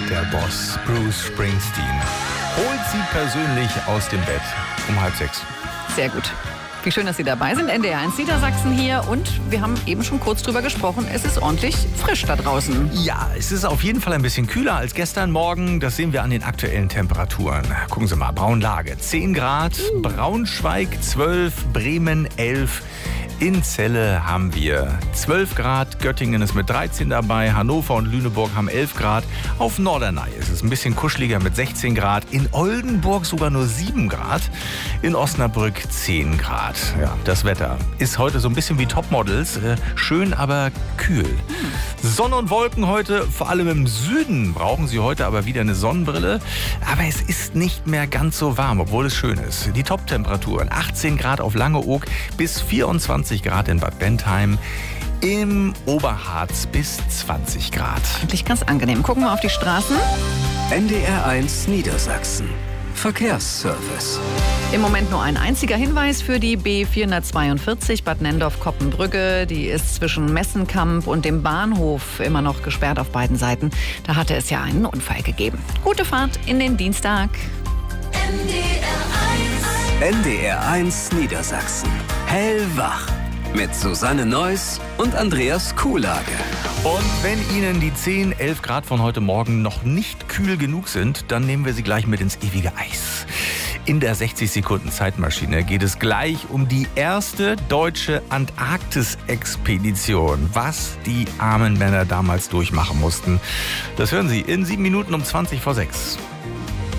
der Boss Bruce Springsteen holt sie persönlich aus dem Bett um 5:30. Sehr gut. Wie schön, dass Sie dabei sind. NDR 1 Niedersachsen hier. Und wir haben eben schon kurz drüber gesprochen. Es ist ordentlich frisch da draußen. Ja, es ist auf jeden Fall ein bisschen kühler als gestern Morgen. Das sehen wir an den aktuellen Temperaturen. Gucken Sie mal, Braunlage 10 Grad, Braunschweig 12, Bremen 11. In Celle haben wir 12 Grad, Göttingen ist mit 13 dabei, Hannover und Lüneburg haben 11 Grad. Auf Norderney ist es ein bisschen kuscheliger mit 16 Grad, in Oldenburg sogar nur 7 Grad, in Osnabrück 10 Grad. Ja, das Wetter ist heute so ein bisschen wie Topmodels, schön, aber kühl. Sonne und Wolken heute, vor allem im Süden brauchen Sie heute aber wieder eine Sonnenbrille. Aber es ist nicht mehr ganz so warm, obwohl es schön ist. Die Top-Temperaturen 18 Grad auf Langeoog bis 24 Grad in Bad Bentheim. Im Oberharz bis 20 Grad. Eigentlich ganz angenehm. Gucken wir auf die Straßen. NDR 1 Niedersachsen. Verkehrsservice. Im Moment nur ein einziger Hinweis für die B442 Bad Nendorf-Koppenbrügge. Die ist zwischen Messenkamp und dem Bahnhof immer noch gesperrt auf beiden Seiten. Da hatte es ja einen Unfall gegeben. Gute Fahrt in den Dienstag. NDR 1 Niedersachsen. Hellwach. Mit Susanne Neuss und Andreas Kuhlage. Und wenn Ihnen die 10, 11 Grad von heute Morgen noch nicht kühl genug sind, dann nehmen wir Sie gleich mit ins ewige Eis. In der 60-Sekunden-Zeitmaschine geht es gleich um die erste deutsche Antarktis-Expedition. Was die armen Männer damals durchmachen mussten. Das hören Sie in 7 Minuten um 20 vor 6.